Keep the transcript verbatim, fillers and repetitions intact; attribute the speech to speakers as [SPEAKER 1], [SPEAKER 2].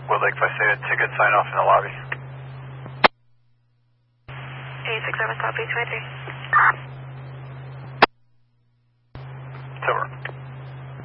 [SPEAKER 1] Wood Lake Visalia, ticket sign off in the lobby.
[SPEAKER 2] eight six seven, copy, twenty-three.
[SPEAKER 1] Silver.